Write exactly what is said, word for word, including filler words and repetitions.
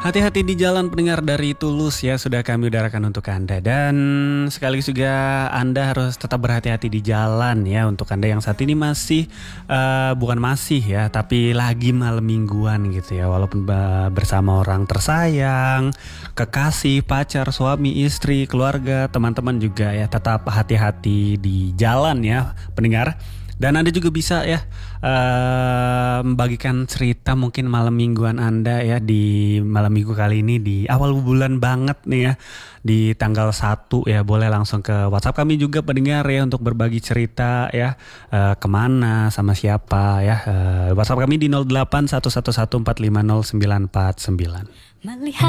Hati-hati di jalan pendengar dari Tulus ya, sudah kami udarakan untuk Anda. Dan sekaligus juga Anda harus tetap berhati-hati di jalan ya. Untuk Anda yang saat ini masih, uh, bukan masih ya, tapi lagi malam mingguan gitu ya. Walaupun uh, bersama orang tersayang, kekasih, pacar, suami, istri, keluarga, teman-teman juga ya. Tetap hati-hati di jalan ya pendengar. Dan Anda juga bisa ya uh, membagikan cerita mungkin malam mingguan Anda ya di malam minggu kali ini di awal bulan banget nih ya. Di tanggal satu ya, boleh langsung ke WhatsApp kami juga pendengar ya untuk berbagi cerita ya, uh, kemana, sama siapa ya. Uh, WhatsApp kami di nol delapan satu satu satu empat lima nol sembilan empat sembilan. Melihat